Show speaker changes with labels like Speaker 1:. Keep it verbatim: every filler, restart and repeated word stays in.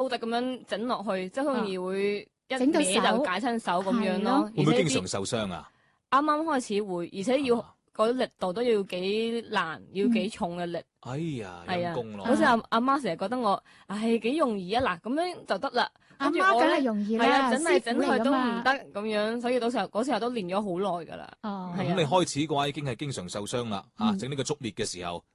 Speaker 1: 突咁樣整落去，即係好容易會一
Speaker 2: 整到
Speaker 1: 嘢就
Speaker 2: 手
Speaker 1: 解親手咁樣
Speaker 2: 係咯
Speaker 1: 咯。
Speaker 3: 會唔會
Speaker 1: 而且啲
Speaker 3: 經常受傷啊？
Speaker 1: 啱啱開始會，而且要
Speaker 3: 啊
Speaker 1: 嗰啲力度都要幾難，要幾重嘅力。
Speaker 3: 哎呀，
Speaker 1: 係啊
Speaker 3: 陰公咯！
Speaker 1: 好似阿阿媽成日覺得我，唉幾容易啊！嗱，咁樣就得啦。
Speaker 2: 阿媽梗
Speaker 1: 跟住我呢
Speaker 2: 係容易啦，
Speaker 1: 係啊，整嚟
Speaker 2: 師傅
Speaker 1: 整去都唔
Speaker 2: 嚟㗎嘛
Speaker 1: 得咁樣，所以到時候嗰時候都練咗好耐㗎啦。
Speaker 2: 哦
Speaker 1: 係啊
Speaker 3: 咁你開始嘅話已經係經常受傷啦，啊，
Speaker 2: 嗯
Speaker 3: 整呢個竹篾嘅時候，